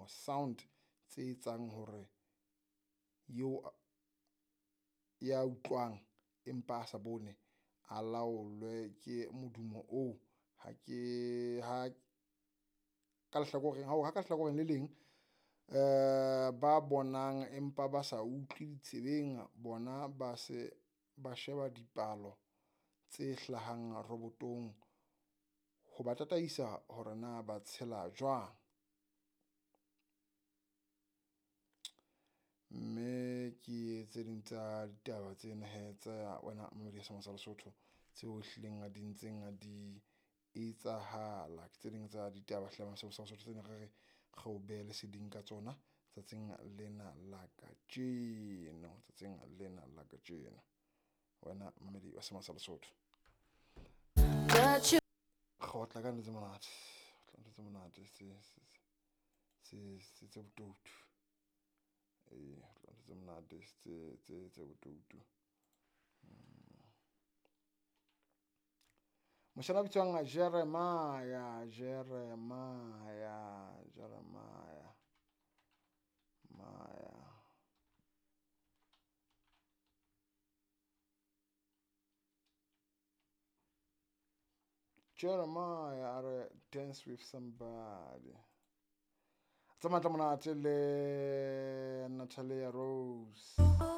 sound tse etsang hore eo ya utlwang empa a sa bone a laolwe ke modumo oo. Ha ka lehlakoreng le leng, ba bonang empa ba sa utlwe ditsebeng, bona ba se ba sheba dipalo tse hlahang robotong ho ba tataisa hore na ba tshela jwang. Mme ke tse ding tsa ditaba tsena tsa wena mmele ya sa Lesotho tseo hlileng a di ntseng a di etsahala. Ke tse ding tsa ditaba hlabang sa Lesotho tsena re o behe leseding ka tsona tsatsing lena la kajeno, wena mmele wa sa Lesotho. Kgotla ka ntse monate se botutu. Tse monate tse botutu. Moshana bitswang Jeremiah. Jeremiah are dance with somebody. Tsamata monate le Natalia Rose.